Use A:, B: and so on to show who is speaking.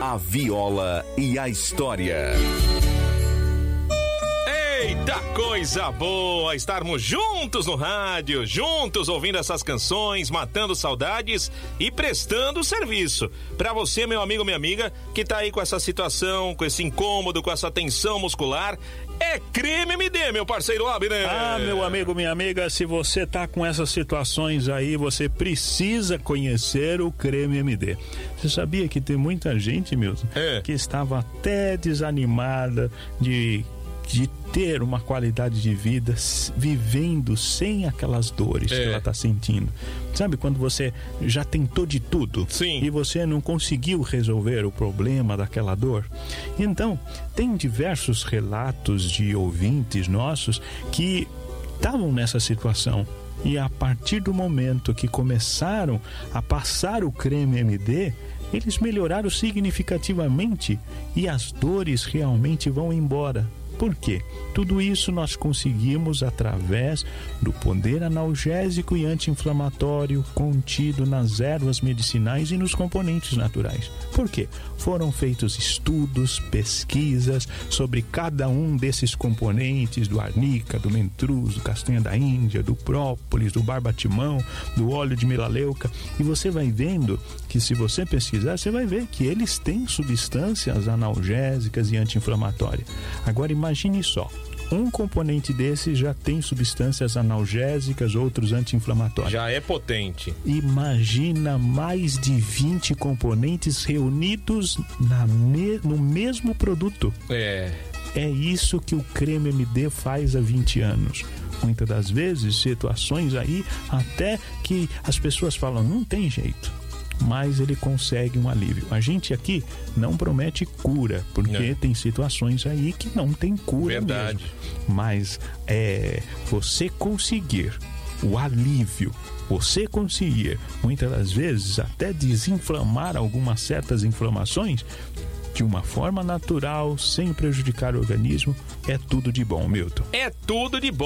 A: a viola e a história.
B: Eita, coisa boa estarmos juntos no rádio, juntos ouvindo essas canções, matando saudades e prestando serviço. Pra você, meu amigo, minha amiga, que tá aí com essa situação, com esse incômodo, com essa tensão muscular, é Creme MD, meu parceiro Abner.
C: Ah, meu amigo, minha amiga, se você tá com essas situações aí, você precisa conhecer o Creme MD. Você sabia que tem muita gente, Milton, que estava até desanimada de ter uma qualidade de vida vivendo sem aquelas dores que ela está sentindo. Sabe quando você já tentou de tudo e você não conseguiu resolver o problema daquela dor? Então, tem diversos relatos de ouvintes nossos que estavam nessa situação. E a partir do momento que começaram a passar o Creme MD, eles melhoraram significativamente e as dores realmente vão embora. Por quê? Tudo isso nós conseguimos através do poder analgésico e anti-inflamatório contido nas ervas medicinais e nos componentes naturais. Por quê? Foram feitos estudos, pesquisas sobre cada um desses componentes, do arnica, do mentruz, do castanha da Índia, do própolis, do barbatimão, do óleo de melaleuca, e você vai vendo que, se você pesquisar, você vai ver que eles têm substâncias analgésicas e anti-inflamatórias. Agora imagine só, um componente desse já tem substâncias analgésicas, outros anti-inflamatórios.
B: Já é potente.
C: Imagina mais de 20 componentes reunidos no mesmo produto. É isso que o Creme MD faz há 20 anos. Muitas das vezes, situações aí até que as pessoas falam, não tem jeito. Mas ele consegue um alívio. A gente aqui não promete cura, porque tem situações aí que não tem cura mesmo. Mas você conseguir o alívio, você conseguir, muitas das vezes, até desinflamar algumas certas inflamações de uma forma natural, sem prejudicar o organismo, é tudo de bom, Milton.
B: É tudo de bom.